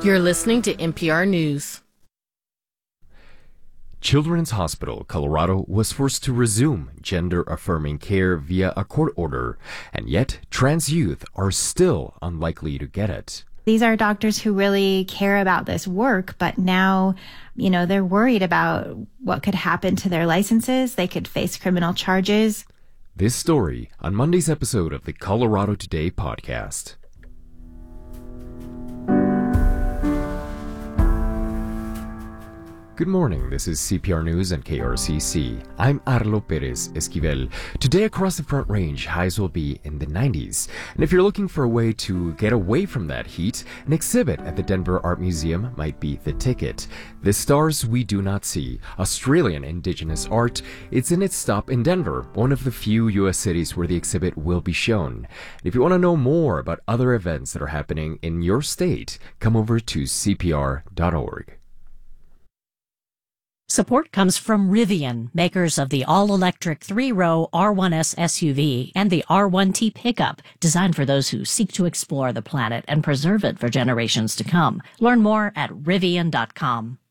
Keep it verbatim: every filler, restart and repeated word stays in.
You're listening to N P R News. Children's Hospital Colorado was forced to resume gender-affirming care via a court order, and yet trans youth are still unlikely to get it. These are doctors who really care about this work, but now, you know, they're worried about what could happen to their licenses. They could face criminal charges. This story on Monday's episode of the Colorado Today podcast. Good morning, this is C P R News and K R C C. I'm Arlo Perez Esquivel. Today across the Front Range, highs will be in the nineties. And if you're looking for a way to get away from that heat, an exhibit at the Denver Art Museum might be the ticket. The Stars We Do Not See, Australian Indigenous art, it's in its stop in Denver, one of the few U S cities where the exhibit will be shown. If you want to know more about other events that are happening in your state, come over to C P R dot org. Support comes from Rivian, makers of the all-electric three-row R one S S U V and the R one T pickup, designed for those who seek to explore the planet and preserve it for generations to come. Learn more at rivian dot com.